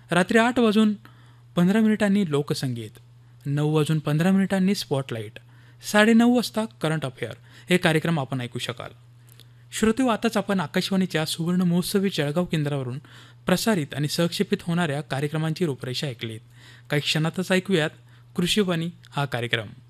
रात्री 8:15 लोकसंगीत, 9:15 स्पॉटलाईट, 9:30 वाजता करंट अफेअर हे कार्यक्रम आपण ऐकू शकाल. श्रोतेहो, आताच आपण आकाशवाणीच्या सुवर्ण महोत्सवी जळगाव केंद्रावरून प्रसारित आणि सहक्षेपित होणाऱ्या कार्यक्रमांची रूपरेषा ऐकलीत. काही क्षणातच ऐकूयात कृषीवाणी हा कार्यक्रम.